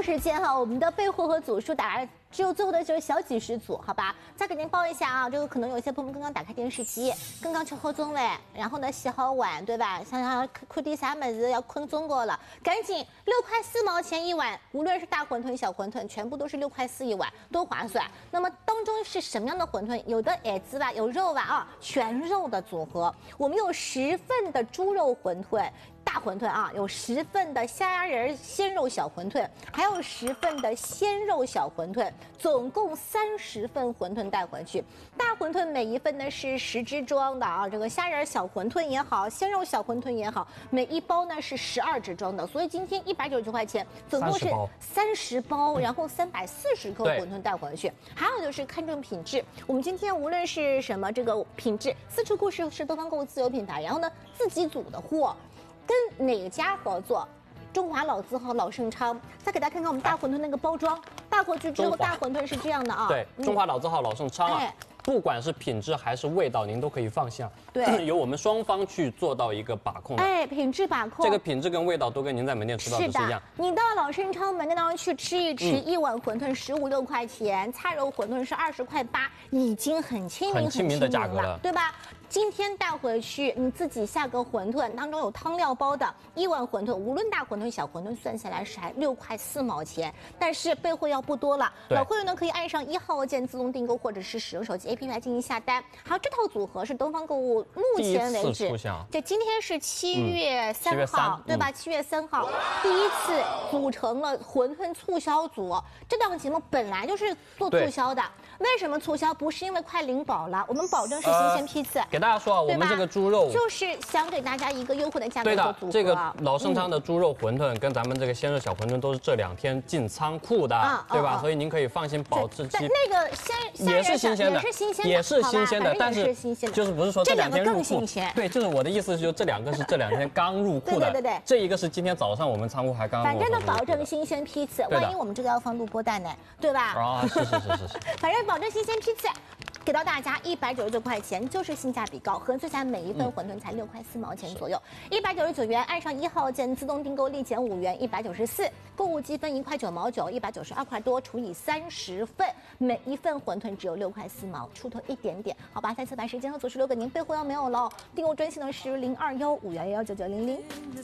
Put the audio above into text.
时间哈，我们的备货和组数打来只有最后的就是小几十组，好吧？再给您报一下啊，这个可能有些朋友们刚刚打开电视机，刚刚吃好中饭，然后呢洗好碗，对吧？想要看点啥么子要困中国了，赶紧6.4块一碗，无论是大馄饨、小馄饨，全部都是6.4块一碗，多划算。那么当中是什么样的馄饨？有的矮子吧，有肉吧啊，全肉的组合。我们有10份的猪肉馄饨。大馄饨啊，有10份的虾仁仁鲜肉小馄饨，还有10份的鲜肉小馄饨，总共30份馄饨带回去。大馄饨每一份呢是10只装的啊，这个虾仁小馄饨也好，鲜肉小馄饨也好，每一包呢是12只装的，所以今天199块钱，总共是30包，然后340克馄饨带回去。还有就是看重品质，我们今天无论是什么这个品质，四处故事是东方购物自有品牌，然后呢自己组的货。跟哪家合作？中华老字号老盛昌。再给大家看看我们大馄饨那个包装，大回去之后大馄饨是这样的啊。 对，中华老字号老盛昌啊。不管是品质还是味道，您都可以放心。对，由我们双方去做到一个把控。 品质把控， 这个品质跟味道都跟您在门店吃到的是一样。 你到老盛昌门店当中去吃一吃，一碗馄饨15、6块钱，菜肉馄饨是20.8块，已经很亲民的价格了， 对吧？今天带回去，你自己下个馄饨，当中有汤料包的1碗馄饨，无论大馄饨小馄饨，算下来是还6.4块，但是备货要不多了。老会员呢可以按上1号键自动订购，或者是使用手机 APP 来进行下单。还有这套组合是东方购物目前为止，这今天是7月3号，对吧？7月3号第一次组成了馄饨促销组。这档节目本来就是做促销的，为什么促销？不是因为快领保了，我们保证是新鲜批次。 给大家说啊，我们这个猪肉就是想给大家一个优惠的价格做组合。这个老盛昌的猪肉馄饨跟咱们这个鲜肉小馄饨都是这2天进仓库的，对吧？所以您可以放心保质期。 那个也是新鲜的，也是新鲜的，但是就是不是说这2天入库？对，就是我的意思是，就这2个是这2天刚入库的。 对， 这一个是今天早上我们仓库还刚。 反正呢，保证新鲜批次，万一我们这个要放录播带呢，对吧？ 啊，是。 反正保证新鲜批次。给到大家199块钱，就是性价比高，合算下来每一份馄饨才6.4块左右，199元，按上1号键自动订购立减5元，194，购物积分1.99块，192块多除以30份，每一份馄饨只有6.4块，出头一点点，好吧？再次把时间和组数留给您，备货要没有了，订购专线呢是0215119900。